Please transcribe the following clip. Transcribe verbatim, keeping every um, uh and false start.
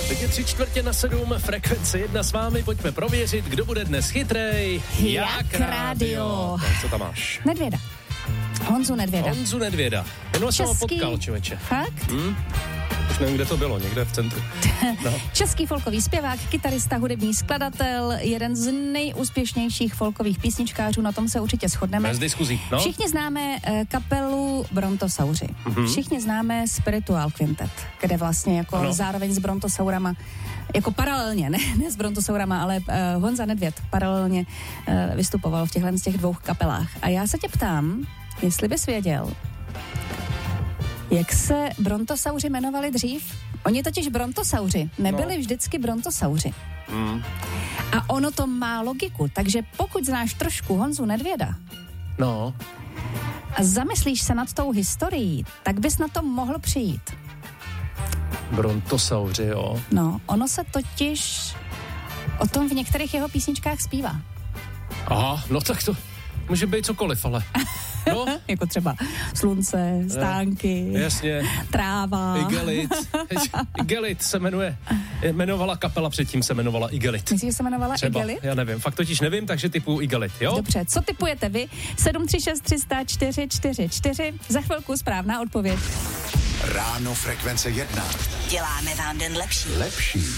Teď je tři čtvrtě na sedm, frekvence jedna s vámi, pojďme prověřit, kdo bude dnes chytrej. Jak rádio. No, co tam máš? Nedvěda. Honzu Nedvěda. Honzu Nedvěda. Jenom jsem ho potkal, člověče. Fakt? Hm? Už nevím, kde to bylo, někde v centru. No. Český folkový zpěvák, kytarista, hudební skladatel, jeden z nejúspěšnějších folkových písničkářů, na tom se určitě shodneme. Bez diskuzí, no. Všichni známe uh, kapelu Brontosauři. Mm-hmm. Všichni známe Spiritual Quintet, kde vlastně jako ano. zároveň s Brontosaurama, jako paralelně, ne, ne s Brontosaurama, ale uh, Honza Nedvěd paralelně uh, vystupoval v těchto z těch dvou kapelách. A já se tě ptám, jestli bys věděl, jak se brontosauři jmenovali dřív? Oni totiž brontosauři nebyli no. vždycky brontosauři. Mm. A ono to má logiku, takže pokud znáš trošku Honzu Nedvěda no. a zamyslíš se nad tou historií, tak bys na to mohl přijít. Brontosauři, jo. No, ono se totiž o tom v některých jeho písničkách zpívá. Aha, no tak to může být cokoliv, ale... No. Jako třeba slunce, stánky, ne, jasně. tráva. Igelit. Igelit se jmenuje. Jmenovala kapela, předtím se jmenovala Igelit. Myslíš, že se jmenovala třeba, Igelit? Já nevím, fakt totiž nevím, takže typu Igelit, jo? Dobře, co typujete vy? sedm tři šest tři sta čtyři čtyři čtyři. Za chvilku správná odpověď. Ráno frekvence jedna. Děláme vám den lepší. Lepší.